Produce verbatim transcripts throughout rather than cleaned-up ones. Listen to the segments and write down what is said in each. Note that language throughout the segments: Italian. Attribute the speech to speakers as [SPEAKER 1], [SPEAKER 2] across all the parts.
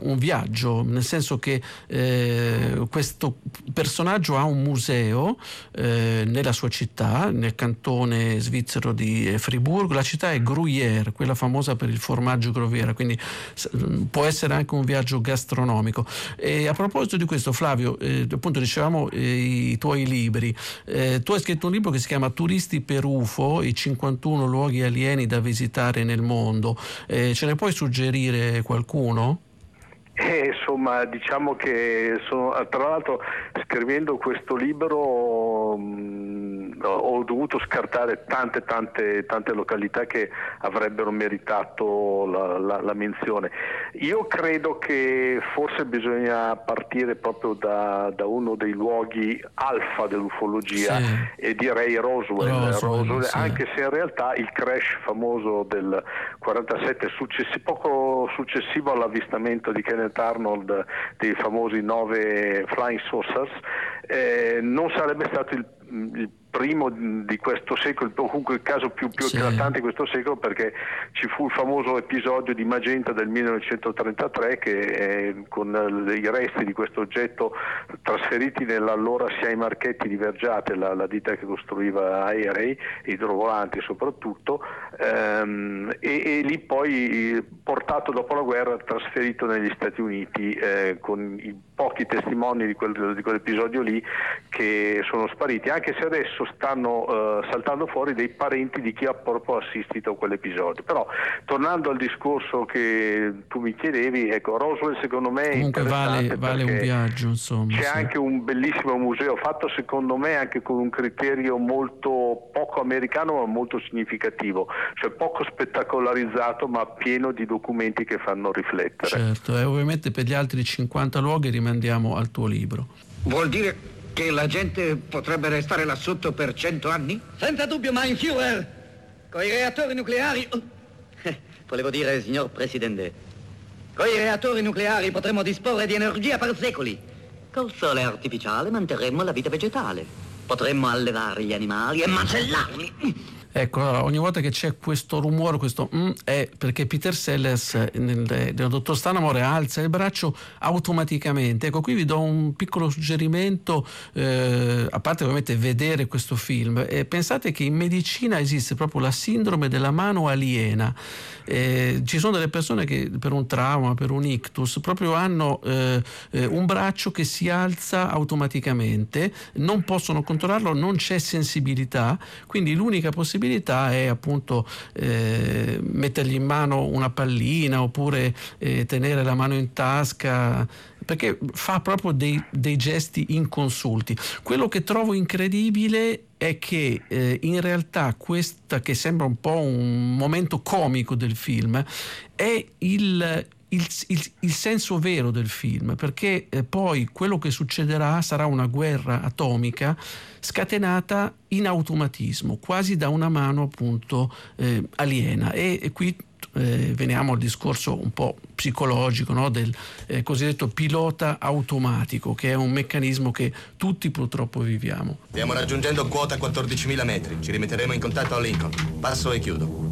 [SPEAKER 1] un viaggio, nel senso che eh, questo personaggio ha un museo eh, nella sua città, nel cantone svizzero di Friburgo. La città è Gruyère, quella famosa per il formaggio Gruyère, quindi può essere anche un viaggio gastronomico. E a proposito di questo, Flavio, eh, appunto dicevamo eh, i tuoi libri. Eh, tu hai scritto un libro che si chiama Turisti per U F O, i cinquantuno luoghi alieni da visitare nel mondo. Eh, ce ne puoi suggerire qualcuno?
[SPEAKER 2] Eh, insomma, diciamo che sono, tra l'altro, scrivendo questo libro mh, ho dovuto scartare tante tante tante località che avrebbero meritato la, la, la menzione. Io credo che forse bisogna partire proprio da, da uno dei luoghi alfa dell'ufologia, sì. E direi Roswell, Roswell, Roswell sì. Anche se in realtà il crash famoso del quarantasette, successi, poco successivo all'avvistamento di Kenneth Arnold dei famosi nove flying saucers, eh, non sarebbe stato il, il primo di questo secolo, o comunque il caso più, più sì. eclatante di questo secolo, perché ci fu il famoso episodio di Magenta del millenovecentotrentatré che eh, con i resti di questo oggetto trasferiti nell'allora S I A I Marchetti di Vergiate, la, la ditta che costruiva aerei, idrovolanti soprattutto, ehm, e, e lì poi portato dopo la guerra, trasferito negli Stati Uniti eh, con i pochi testimoni di, quel, di quell'episodio lì che sono spariti, anche se adesso stanno uh, saltando fuori dei parenti di chi ha proprio assistito a quell'episodio. Però tornando al discorso che tu mi chiedevi, ecco, Roswell secondo me è
[SPEAKER 1] comunque vale, vale un viaggio, insomma.
[SPEAKER 2] C'è
[SPEAKER 1] sì.
[SPEAKER 2] anche un bellissimo museo fatto secondo me anche con un criterio molto poco americano ma molto significativo, cioè poco spettacolarizzato ma pieno di documenti che fanno riflettere.
[SPEAKER 1] Certo, e ovviamente per gli altri cinquanta luoghi rimandiamo al tuo libro.
[SPEAKER 3] Vuol dire che la gente potrebbe restare là sotto per cento anni?
[SPEAKER 4] Senza dubbio, mein Führer. Con i reattori nucleari...
[SPEAKER 5] Eh, volevo dire, signor Presidente.
[SPEAKER 4] Con i reattori nucleari potremmo disporre di energia per secoli.
[SPEAKER 5] Col sole artificiale manterremmo la vita vegetale. Potremmo allevare gli animali e macellarli.
[SPEAKER 1] Ecco, ogni volta che c'è questo rumore, questo mm, è perché Peter Sellers nel, nel Dottor Stanamore alza il braccio automaticamente. Ecco, qui vi do un piccolo suggerimento, eh, a parte ovviamente vedere questo film. Eh, pensate che in medicina esiste proprio la sindrome della mano aliena. Eh, ci sono delle persone che per un trauma, per un ictus, proprio hanno eh, eh, un braccio che si alza automaticamente, non possono controllarlo, non c'è sensibilità, quindi l'unica possibilità è appunto eh, mettergli in mano una pallina oppure eh, tenere la mano in tasca, perché fa proprio dei, dei gesti inconsulti. Quello che trovo incredibile è che eh, in realtà questa, che sembra un po' un momento comico del film, è il Il, il, il senso vero del film, perché eh, poi quello che succederà sarà una guerra atomica scatenata in automatismo, quasi da una mano appunto eh, aliena, e, e qui eh, veniamo al discorso un po' psicologico, no? Del eh, cosiddetto pilota automatico, che è un meccanismo che tutti purtroppo viviamo.
[SPEAKER 6] Stiamo raggiungendo quota quattordicimila metri, ci rimetteremo in contatto a Lincoln. Passo e chiudo.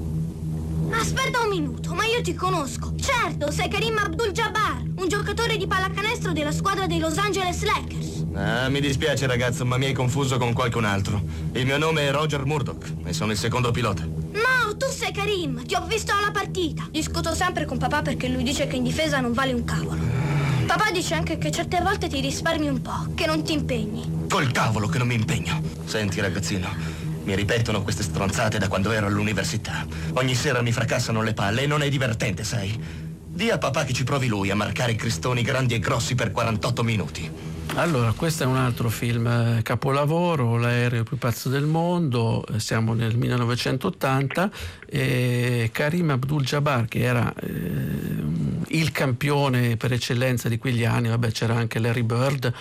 [SPEAKER 7] Aspetta un minuto, ma io ti conosco. Certo, sei Kareem Abdul-Jabbar, un giocatore di pallacanestro della squadra dei Los Angeles Lakers.
[SPEAKER 6] Ah, mi dispiace ragazzo, ma mi hai confuso con qualcun altro. Il mio nome è Roger Murdoch e sono il secondo pilota.
[SPEAKER 7] No, tu sei Kareem, ti ho visto alla partita. Discuto sempre con papà perché lui dice che in difesa non vale un cavolo. Papà dice anche che certe volte ti risparmi un po', che non ti impegni.
[SPEAKER 6] Col cavolo che non mi impegno. Senti ragazzino, mi ripetono queste stronzate da quando ero all'università. Ogni sera mi fracassano le palle e non è divertente, sai? Dì a papà che ci provi lui a marcare cristoni grandi e grossi per quarantotto minuti.
[SPEAKER 1] Allora, questo è un altro film eh, capolavoro, L'aereo più pazzo del mondo, eh, siamo nel millenovecentottanta, e Kareem Abdul-Jabbar, che era eh, il campione per eccellenza di quegli anni, vabbè c'era anche Larry Bird,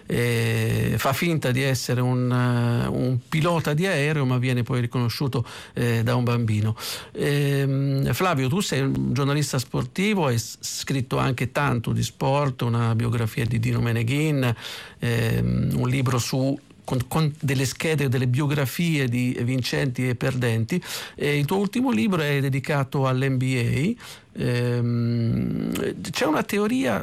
[SPEAKER 1] eh, fa finta di essere un, uh, un pilota di aereo, ma viene poi riconosciuto eh, da un bambino. Eh, Flavio, tu sei un giornalista sportivo, hai scritto anche tanto di sport, una biografia di Dino Meneghin, ehm, un libro su Con, con delle schede, delle biografie di vincenti e perdenti, e il tuo ultimo libro è dedicato all'N B A. Ehm, c'è una teoria